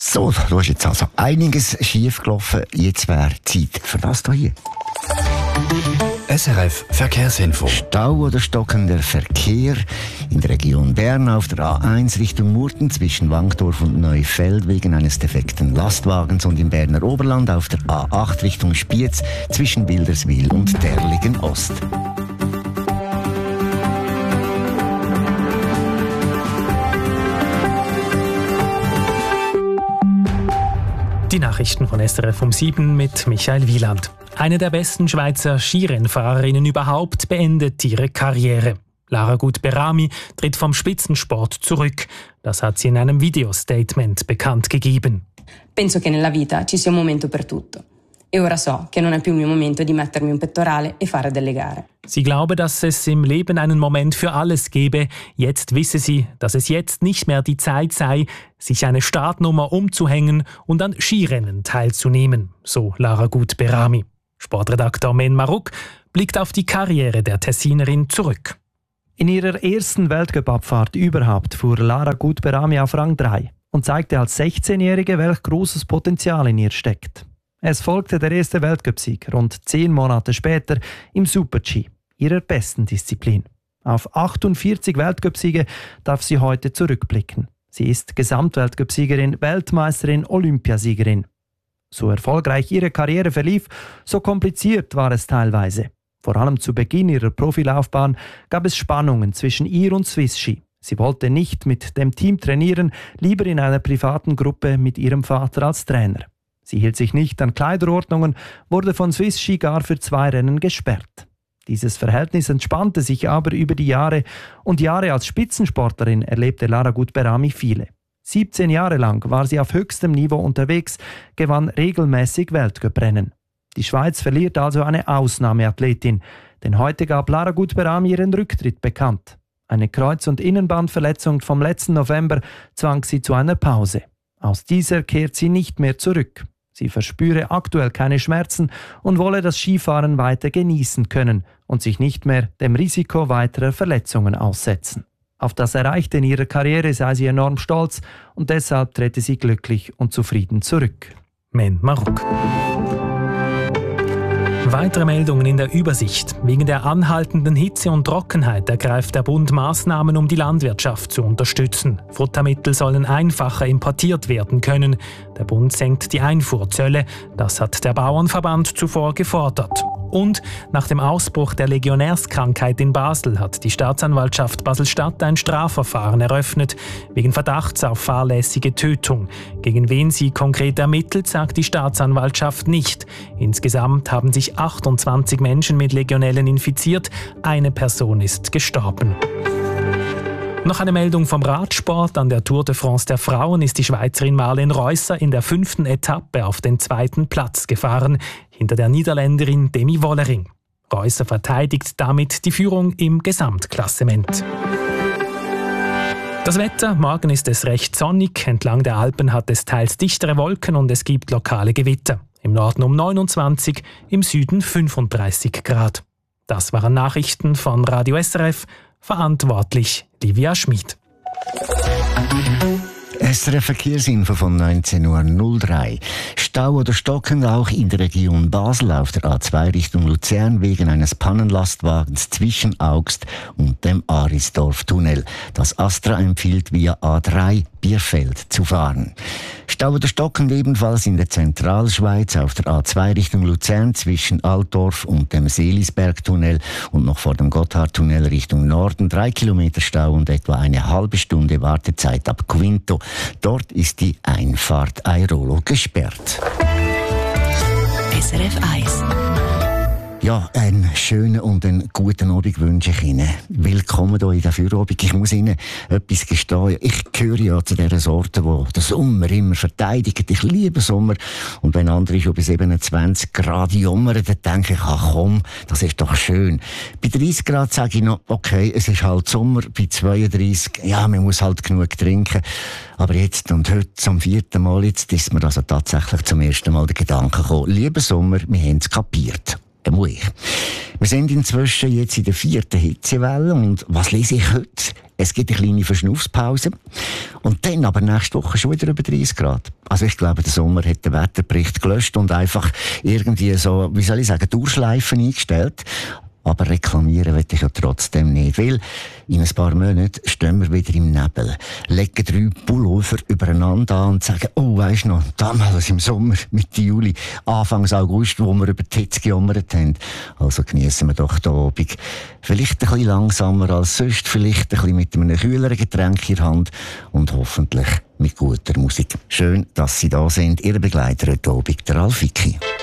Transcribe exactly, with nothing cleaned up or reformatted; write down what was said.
So, da ist jetzt also einiges schief gelaufen. Jetzt wäre Zeit für das hier. S R F Verkehrsinfo. Stau oder stockender Verkehr in der Region Bern auf der A eins Richtung Murten zwischen Wankdorf und Neufeld wegen eines defekten Lastwagens und im Berner Oberland auf der A acht Richtung Spiez zwischen Wilderswil und Derligen Ost. Die Nachrichten von S R F um sieben mit Michael Wieland. Eine der besten Schweizer Skirennfahrerinnen überhaupt beendet ihre Karriere. Lara Gut-Berami tritt vom Spitzensport zurück. Das hat sie in einem Videostatement bekannt gegeben. Penso che nella vita ci sia un momento per tutto. E ora so che non è più il mio momento di mettermi un pettorale e fare delle gare. Sie glaube, dass es im Leben einen Moment für alles gebe. Jetzt wisse sie, dass es jetzt nicht mehr die Zeit sei, sich eine Startnummer umzuhängen und an Skirennen teilzunehmen, so Lara Gut-Berami. Sportredakteur Men Maruk blickt auf die Karriere der Tessinerin zurück. In ihrer ersten Weltcup-Abfahrt überhaupt fuhr Lara Gut-Berami auf Rang drei und zeigte als sechzehnjährige, welch großes Potenzial in ihr steckt. Es folgte der erste Weltcupsieg rund zehn Monate später im Super-G, ihrer besten Disziplin. Auf achtundvierzig Weltcupsiege darf sie heute zurückblicken. Sie ist Gesamtweltcupsiegerin, Weltmeisterin, Olympiasiegerin. So erfolgreich ihre Karriere verlief, so kompliziert war es teilweise. Vor allem zu Beginn ihrer Profilaufbahn gab es Spannungen zwischen ihr und Swiss Ski. Sie wollte nicht mit dem Team trainieren, lieber in einer privaten Gruppe mit ihrem Vater als Trainer. Sie hielt sich nicht an Kleiderordnungen, wurde von Swiss Ski gar für zwei Rennen gesperrt. Dieses Verhältnis entspannte sich aber über die Jahre und Jahre als Spitzensportlerin erlebte Lara Gut-Berami viele. siebzehn Jahre lang war sie auf höchstem Niveau unterwegs, gewann regelmäßig Weltcuprennen. Die Schweiz verliert also eine Ausnahmeathletin, denn heute gab Lara Gut-Berami ihren Rücktritt bekannt. Eine Kreuz- und Innenbandverletzung vom letzten November zwang sie zu einer Pause. Aus dieser kehrt sie nicht mehr zurück. Sie verspüre aktuell keine Schmerzen und wolle das Skifahren weiter genießen können und sich nicht mehr dem Risiko weiterer Verletzungen aussetzen. Auf das Erreichte in ihrer Karriere sei sie enorm stolz und deshalb trete sie glücklich und zufrieden zurück. Men Maruk. Weitere Meldungen in der Übersicht. Wegen der anhaltenden Hitze und Trockenheit ergreift der Bund Maßnahmen, um die Landwirtschaft zu unterstützen. Futtermittel sollen einfacher importiert werden können. Der Bund senkt die Einfuhrzölle. Das hat der Bauernverband zuvor gefordert. Und nach dem Ausbruch der Legionärskrankheit in Basel hat die Staatsanwaltschaft Basel-Stadt ein Strafverfahren eröffnet, wegen Verdachts auf fahrlässige Tötung. Gegen wen sie konkret ermittelt, sagt die Staatsanwaltschaft nicht. Insgesamt haben sich achtundzwanzig Menschen mit Legionellen infiziert. Eine Person ist gestorben. Noch eine Meldung vom Radsport. An der Tour de France der Frauen ist die Schweizerin Marlene Reusser in der fünften Etappe auf den zweiten Platz gefahren, hinter der Niederländerin Demi Wollering. Reusser verteidigt damit die Führung im Gesamtklassement. Das Wetter: Morgen ist es recht sonnig, entlang der Alpen hat es teils dichtere Wolken und es gibt lokale Gewitter. Im Norden um neunundzwanzig, im Süden fünfunddreißig Grad. Das waren Nachrichten von Radio S R F. Verantwortlich Livia Schmid. S R F Verkehrsinfo von neunzehn Uhr null drei. Stau oder stockend auch in der Region Basel auf der A zwei Richtung Luzern wegen eines Pannenlastwagens zwischen Augst und dem Arisdorf-Tunnel. Das Astra empfiehlt via A drei Bierfeld zu fahren. Stau oder stockend ebenfalls in der Zentralschweiz auf der A zwei Richtung Luzern zwischen Altdorf und dem Seelisberg-Tunnel und noch vor dem Gotthardtunnel Richtung Norden. Drei Kilometer Stau und etwa eine halbe Stunde Wartezeit ab Quinto. Dort ist die Einfahrt Airolo gesperrt. S R F eins. Ja, einen schönen und einen guten Abend wünsche ich Ihnen. Willkommen hier in der Feierabend. Ich muss Ihnen etwas gestehen. Ich gehöre ja zu dieser Sorte, die den Sommer immer verteidigt. Ich liebe Sommer. Und wenn andere schon bei siebenundzwanzig Grad jammern, dann denke ich, ach komm, das ist doch schön. Bei dreißig Grad sage ich noch, okay, es ist halt Sommer. Bei zweiunddreißig, ja, man muss halt genug trinken. Aber jetzt und heute zum vierten Mal, jetzt ist mir also tatsächlich zum ersten Mal der Gedanke gekommen, lieber Sommer, wir haben es kapiert. Ich. Wir sind inzwischen jetzt in der vierten Hitzewelle und was lese ich heute? Es gibt eine kleine Verschnaufspause. Und dann aber nächste Woche schon wieder über dreißig Grad. Also ich glaube, der Sommer hat den Wetterbericht gelöscht und einfach irgendwie so, wie soll ich sagen, Durchschleifen eingestellt. Aber reklamieren will ich ja trotzdem nicht, weil in ein paar Monaten stehen wir wieder im Nebel, legen drei Pullover übereinander an und sagen, oh, weisst du noch, damals im Sommer, Mitte Juli, Anfang August, wo wir über die Hitze gejammert haben. Also geniessen wir doch den Abend. Vielleicht ein bisschen langsamer als sonst, vielleicht ein bisschen mit einem kühleren Getränk in der Hand und hoffentlich mit guter Musik. Schön, dass Sie da sind. Ihr Begleiter heute Abend, der Ralf Vicky.